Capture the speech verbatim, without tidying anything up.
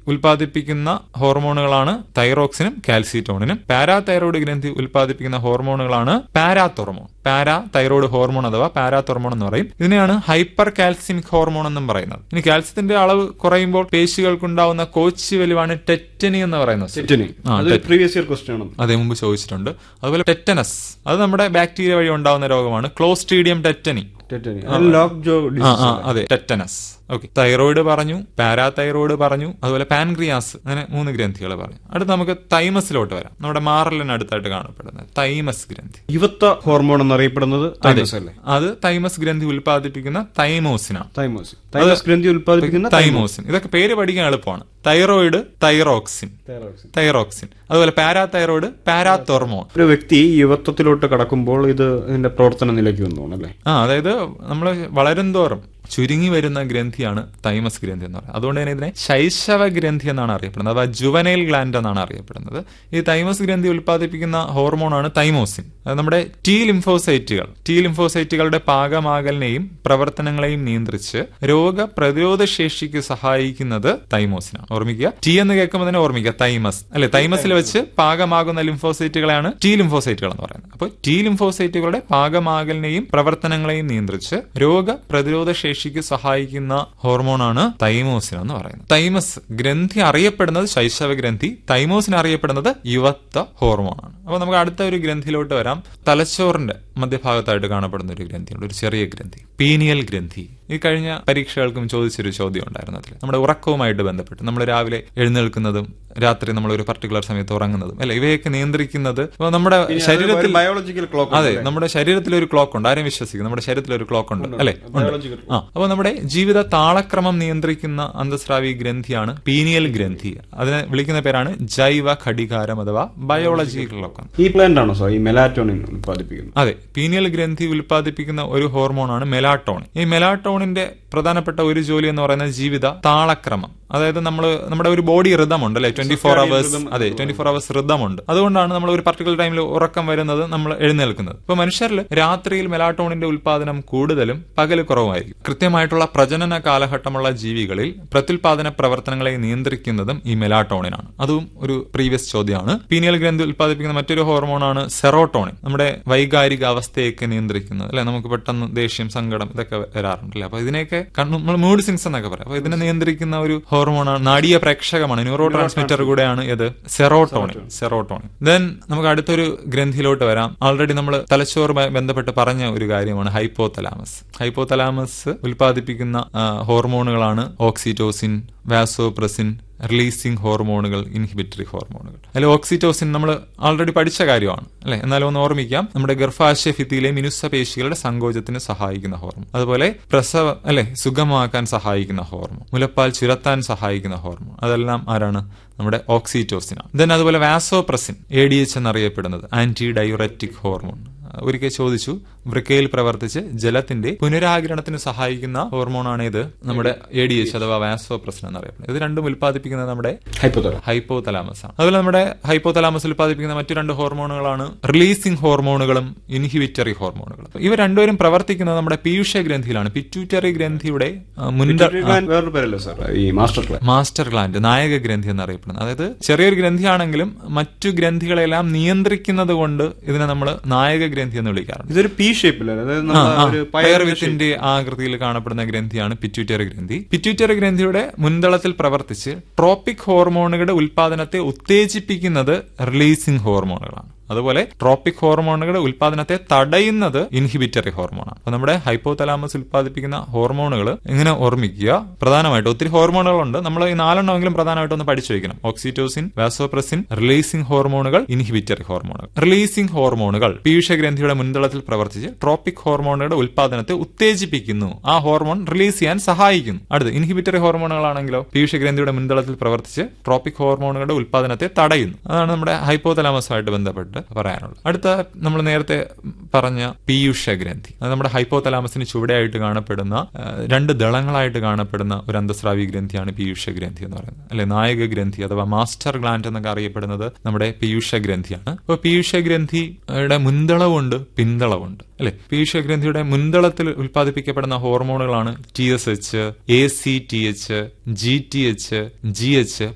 ഉൽപ്പാദിപ്പിക്കുന്ന ഹോർമോണുകളാണ് തൈറോക്സിനും കാൽസിറ്റോണിനും. പാരാതൈറോയ്ഡ് ഗ്രന്ഥി ഉൽപ്പാദിപ്പിക്കുന്ന ഹോർമോണുകളാണ് പാരാതോർമോൺ. പാരാ തൈറോയ്ഡ് ഹോർമോൺ അഥവാ പാരാതോർമോൺ എന്ന് പറയും. ഇതിനെയാണ് ഹൈപ്പർ കാൽസ്യമിക് ഹോർമോൺ എന്നും പറയുന്നത്. ഇനി കാൽസ്യത്തിന്റെ അളവ് കുറയുമ്പോൾ പേശികൾക്കുണ്ടാവുന്ന കോച്ചി വലിവാണ് ടെറ്റനി എന്ന് പറയുന്നത്. അതെ, മുമ്പ് ചോദിച്ചിട്ടുണ്ട്. അതുപോലെ ടെറ്റനസ്, അത് നമ്മുടെ ബാക്ടീരിയ വഴി ഉണ്ടാവുന്ന രോഗമാണ്. Clostridium tetany. അതെ, ടെറ്റനസ്. ഓക്കെ, തൈറോയിഡ് പറഞ്ഞു, പാരാതൈറോയിഡ് പറഞ്ഞു, അതുപോലെ പാൻക്രിയാസ്, അങ്ങനെ മൂന്ന് ഗ്രന്ഥികൾ പറഞ്ഞു. അടുത്ത് നമുക്ക് തൈമസിലോട്ട് വരാം. നമ്മുടെ മാറലിന് അടുത്തായിട്ട് കാണപ്പെടുന്നത് തൈമസ് ഗ്രന്ഥി. യുവത്വ ഹോർമോൺ എന്നറിയപ്പെടുന്നത് അത് തൈമസ് ഗ്രന്ഥി ഉൽപ്പാദിപ്പിക്കുന്ന തൈമോസിനാണ്. തൈമസ് ഗ്രന്ഥി ഉൽപ്പാദിപ്പിക്കുന്ന തൈമോസിൻ. ഇതൊക്കെ പേര് പഠിക്കാൻ എളുപ്പമാണ്. Thyroid thyroxine, thyroxine. അതുപോലെ പാരാതൈറോയിഡ് പാരാതോർമോൺ. ഒരു വ്യക്തി യുവത്വത്തിലോട്ട് കടക്കുമ്പോൾ ഇത് ഇതിന്റെ പ്രവർത്തന നിലയ്ക്ക് വന്നു അല്ലേ? ആ, അതായത് നമ്മൾ വളരും തോറും ചുരുങ്ങി വരുന്ന ഗ്രന്ഥിയാണ് തൈമസ് ഗ്രന്ഥി എന്ന് പറയുന്നത്. അതുകൊണ്ട് തന്നെ ഇതിനെ ശൈശവ ഗ്രന്ഥി എന്നാണ് അറിയപ്പെടുന്നത്, അഥവാ ജുവനൈൽ ഗ്ലാൻഡ് എന്നാണ് അറിയപ്പെടുന്നത്. ഈ തൈമസ് ഗ്രന്ഥി ഉൽപ്പാദിപ്പിക്കുന്ന ഹോർമോണാണ് തൈമോസിൻ. അത് നമ്മുടെ ടി ലിംഫോസൈറ്റുകൾ ടി ലിംഫോസൈറ്റുകളുടെ പാകമാകലിനെയും പ്രവർത്തനങ്ങളെയും നിയന്ത്രിച്ച് രോഗപ്രതിരോധ ശേഷിക്ക് സഹായിക്കുന്നത് തൈമോസിനാണ്. ഓർമ്മിക്കുക, ടി എന്ന് കേൾക്കുമ്പോൾ തന്നെ ഓർമ്മിക്കുക തൈമസ് അല്ലെ. തൈമസിൽ വെച്ച് പാകമാകുന്ന ലിംഫോസൈറ്റുകളെയാണ് ടി ലിംഫോസൈറ്റുകൾ എന്ന് പറയുന്നത്. അപ്പോൾ ടി ലിംഫോസൈറ്റുകളുടെ പാകമാകലിനെയും പ്രവർത്തനങ്ങളെയും നിയന്ത്രിച്ച് രോഗപ്രതിരോധ ശേഷി സഹായിക്കുന്ന ഹോർമോണാണ് തൈമോസിൻ എന്ന് പറയുന്നത്. തൈമസ് ഗ്രന്ഥി അറിയപ്പെടുന്നത് ശൈശവ ഗ്രന്ഥി, തൈമോസിൻ അറിയപ്പെടുന്നത് യുവത്വ ഹോർമോണാണ്. അപ്പൊ നമുക്ക് അടുത്ത ഒരു ഗ്രന്ഥിയിലോട്ട് വരാം. തലച്ചോറിന്റെ മധ്യഭാഗത്തായിട്ട് കാണപ്പെടുന്ന ഒരു ഗ്രന്ഥിയുണ്ട്, ഒരു ചെറിയ ഗ്രന്ഥി, പീനിയൽ ഗ്രന്ഥി. ഈ കഴിഞ്ഞ പരീക്ഷകൾക്കും ചോദിച്ചൊരു ചോദ്യം ഉണ്ടായിരുന്നു അതിൽ, നമ്മുടെ ഉറക്കവുമായിട്ട് ബന്ധപ്പെട്ട്. നമ്മൾ രാവിലെ എഴുന്നേൽക്കുന്നതും രാത്രി നമ്മൾ ഒരു പർട്ടിക്കുലർ സമയത്ത് ഉറങ്ങുന്നതും അല്ലെ, ഇവയൊക്കെ നിയന്ത്രിക്കുന്നത് നമ്മുടെ ശരീരത്തിൽ ബയോളജിക്കൽ ക്ലോക്ക്. അതെ, നമ്മുടെ ശരീരത്തിൽ ഒരു ക്ലോക്ക് ഉണ്ട്. ആരും വിശ്വസിക്കും, നമ്മുടെ ശരീരത്തിൽ ഒരു ക്ലോക്ക് ഉണ്ട് അല്ലെ. ആ, അപ്പൊ നമ്മുടെ ജീവിത താളക്രമം നിയന്ത്രിക്കുന്ന അന്തസ്രാവി ഗ്രന്ഥിയാണ് പീനിയൽ ഗ്രന്ഥി. അതിനെ വിളിക്കുന്ന പേരാണ് ജൈവ ഘടികാരം അഥവാ ബയോളജിക്കൽ ക്ലോക്ക്. ഈ പ്ലാന്റ് ആണോ സാർ ഈ മെലാറ്റോണിൻ ഉൽപ്പാദിപ്പിക്കുന്നത്? അതെ, പീനിയൽ ഗ്രന്ഥി ഉൽപ്പാദിപ്പിക്കുന്ന ഒരു ഹോർമോണാണ് മെലാട്ടോണിൻ. ഈ മെലാട്ടോണിന്റെ പ്രധാനപ്പെട്ട ഒരു ജോലി എന്ന് പറയുന്നത് ജീവിത താളക്രമം. അതായത് നമ്മൾ നമ്മുടെ ഒരു ബോഡി റിതമുണ്ട് അല്ലെ, ട്വന്റി ഫോർ അവേഴ്സ്. അതെ, ട്വന്റി ഫോർ അവേഴ്സ് റിതമുണ്ട്. അതുകൊണ്ടാണ് നമ്മൾ ഒരു പർട്ടിക്കുലർ ടൈമിൽ ഉറക്കം വരുന്നത്, നമ്മൾ എഴുന്നേൽക്കുന്നത്. ഇപ്പൊ മനുഷ്യരിൽ രാത്രിയിൽ മെലാട്ടോണിന്റെ ഉൽപാദനം കൂടുതലും പകൽ കുറവായിരിക്കും. കൃത്യമായിട്ടുള്ള പ്രജനന കാലഘട്ടമുള്ള ജീവികളിൽ പ്രത്യുൽപാദന പ്രവർത്തനങ്ങളെ നിയന്ത്രിക്കുന്നതും ഈ മെലാട്ടോണിനാണ്. അതും ഒരു പ്രീവിയസ് ചോദ്യമാണ്. പീനിയൽ ഗ്രന്ഥി ഉൽപ്പാദിപ്പിക്കുന്ന മറ്റൊരു ഹോർമോണാണ് സെറോട്ടോണിൻ. നമ്മുടെ വൈകാരിക അവസ്ഥയൊക്കെ നിയന്ത്രിക്കുന്നത് അല്ലെ. നമുക്ക് പെട്ടെന്ന് ദേഷ്യം, സങ്കടം ഇതൊക്കെ വരാറുണ്ടല്ലേ. അപ്പൊ ഇതിനെയൊക്കെ നമ്മൾ മൂഡ് സിങ്സ് എന്നൊക്കെ പറയാം. അപ്പൊ ഇതിനെ നിയന്ത്രിക്കുന്ന ഒരു ഹോർമോണാണ്, നാഡീയ പ്രേക്ഷകമാണ്, ന്യൂറോ ട്രാൻസ്മിറ്റർ കൂടെയാണ് ഇത്, സെറോട്ടോണിൻ. സെറോട്ടോണിൻ. ദെൻ നമുക്ക് അടുത്തൊരു ഗ്രന്ഥിയിലോട്ട് വരാം. ഓൾറെഡി നമ്മൾ തലച്ചോറുമായി ബന്ധപ്പെട്ട് പറഞ്ഞ ഒരു കാര്യമാണ് ഹൈപ്പോതലാമസ്. ഹൈപ്പോതലാമസ് ഉൽപ്പാദിപ്പിക്കുന്ന ഹോർമോണുകളാണ് ഓക്സിറ്റോസിൻ, വാസോപ്രസിൻ, റിലീസിംഗ് ഹോർമോണുകൾ, ഇൻഹിബിറ്ററി ഹോർമോണുകൾ. അതിൽ ഓക്സിറ്റോസിൻ നമ്മൾ ഓൾറെഡി പഠിച്ച കാര്യമാണ് അല്ലെ, എന്നാലും ഒന്ന് ഓർമ്മിക്കാം. നമ്മുടെ ഗർഭാശയ ഭിത്തിയിലെ മിനുസപേശികളുടെ സങ്കോചത്തിന് സഹായിക്കുന്ന ഹോർമോൺ. അതുപോലെ പ്രസവം അല്ലെ സുഗമമാക്കാൻ സഹായിക്കുന്ന ഹോർമോൺ, മുലപ്പാൽ ചുരത്താൻ സഹായിക്കുന്ന ഹോർമോൺ, അതെല്ലാം ആരാണ്? നമ്മുടെ ഓക്സിറ്റോസിനാണ്. ദെൻ അതുപോലെ വാസോപ്രസിൻ, എ ഡി എച്ച് എന്നറിയപ്പെടുന്നത് ആന്റി ഡയൂററ്റിക് ഹോർമോൺ. ഒരിക്കൽ ചോദിച്ചു, വൃക്കയിൽ പ്രവർത്തിച്ച് ജലത്തിന്റെ പുനരാകിരണത്തിന് സഹായിക്കുന്ന ഹോർമോണാണ് ഇത്, നമ്മുടെ എ ഡി എച്ച് അഥവാ വാസോപ്രസിൻ എന്നറിയപ്പെടുന്നത്. ഇത് രണ്ടും ഉൽപ്പാദിപ്പിക്കുന്നത് നമ്മുടെ ഹൈപ്പോതലാമസ് ആണ്. അതുപോലെ നമ്മുടെ ഹൈപ്പോതലാമസ് ഉൽപ്പാദിപ്പിക്കുന്ന മറ്റു രണ്ട് ഹോർമോണുകളാണ് റിലീസിംഗ് ഹോർമോണുകളും ഇൻഹിബിറ്ററി ഹോർമോണുകളും. ഇവ രണ്ടുപേരും പ്രവർത്തിക്കുന്നത് നമ്മുടെ പീയൂഷ ഗ്രന്ഥിയിലാണ്. പിറ്റ്യൂട്ടറി ഗ്രന്ഥിയുടെ മാസ്റ്റർ ഗ്ലാൻഡ്, നായക ഗ്രന്ഥി എന്നറിയപ്പെടുന്നത്. അതായത് ചെറിയൊരു ഗ്രന്ഥിയാണെങ്കിലും മറ്റു ഗ്രന്ഥികളെല്ലാം നിയന്ത്രിക്കുന്നത് കൊണ്ട് ഇതിനെ നമ്മൾ നായക ഗ്രന്ഥി എന്ന് വിളിക്കാറുണ്ട്. ഇതൊരു പി പയർവിത്തിന്റെ ആകൃതിയിൽ കാണപ്പെടുന്ന ഗ്രന്ഥിയാണ് പിറ്റ്യൂട്ടറി ഗ്രന്ഥി. പിറ്റ്യൂട്ടറി ഗ്രന്ഥിയുടെ മുൻതളത്തിൽ പ്രവർത്തിച്ച് ട്രോപ്പിക് ഹോർമോണുകളുടെ ഉൽപാദനത്തെ ഉത്തേജിപ്പിക്കുന്നത് റിലീസിംഗ് ഹോർമോണുകളാണ്. അതുപോലെ ട്രോപ്പിക് ഹോർമോണുകളുടെ ഉൽപാദനത്തെ തടയുന്നത് ഇൻഹിബിറ്ററി ഹോർമോണാണ്. അപ്പൊ നമ്മുടെ ഹൈപ്പോതലാമസ് ഉൽപ്പാദിപ്പിക്കുന്ന ഹോർമോണുകൾ എങ്ങനെ ഓർമ്മിക്കുക? പ്രധാനമായിട്ട് ഒത്തിരി ഹോർമോണുകളുണ്ട്. നമ്മൾ ഈ നാലെണ്ണമെങ്കിലും പ്രധാനമായിട്ട് ഒന്ന് പഠിച്ചു വയ്ക്കണം. ഓക്സിറ്റോസിൻ, വാസോപ്രസിൻ, റിലീസിംഗ് ഹോർമോണുകൾ, ഇൻഹിബിറ്ററി ഹോർമോണുകൾ. റിലീസിംഗ് ഹോർമോണുകൾ പീയൂഷ ഗ്രന്ഥിയുടെ മുൻതളത്തിൽ പ്രവർത്തിച്ച് ട്രോപ്പിക് ഹോർമോണുകളുടെ ഉൽപാദനത്തെ ഉത്തേജിപ്പിക്കുന്നു, ആ ഹോർമോൺ റിലീസ് ചെയ്യാൻ സഹായിക്കുന്നു. അടുത്ത് ഇൻഹിബിറ്ററി ഹോർമോണുകളാണെങ്കിലോ പീയൂഷ ഗ്രന്ഥിയുടെ മുൻതളത്തിൽ പ്രവർത്തിച്ച് ട്രോപ്പിക് ഹോർമോണുകളുടെ ഉൽപാദനത്തെ തടയുന്നു. അതാണ് നമ്മുടെ ഹൈപ്പോതലാമസുമായിട്ട് ബന്ധപ്പെട്ട് പറയാനുള്ളത്. അടുത്ത നമ്മൾ നേരത്തെ പറഞ്ഞ പീയൂഷ ഗ്രന്ഥി, അത് നമ്മുടെ ഹൈപ്പോതലാമസിന് ചുവടെയായിട്ട് കാണപ്പെടുന്ന രണ്ട് ദളങ്ങളായിട്ട് കാണപ്പെടുന്ന ഒരു അന്തസ്രാവി ഗ്രന്ഥിയാണ് പീയൂഷ ഗ്രന്ഥി എന്ന് പറയുന്നത് അല്ലെ. നായക ഗ്രന്ഥി അഥവാ മാസ്റ്റർ ഗ്ലാൻഡ് എന്നൊക്കെ അറിയപ്പെടുന്നത് നമ്മുടെ പീയൂഷ ഗ്രന്ഥിയാണ്. അപ്പോൾ പീയൂഷ ഗ്രന്ഥിയുടെ മുൻതളവുണ്ട്, പിന്തളവുണ്ട് അല്ലെ. പീയൂഷ ഗ്രന്ഥിയുടെ മുൻതളത്തിൽ ഉൽപ്പാദിപ്പിക്കപ്പെടുന്ന ഹോർമോണുകളാണ് T S H, A C T H, G T H, G H,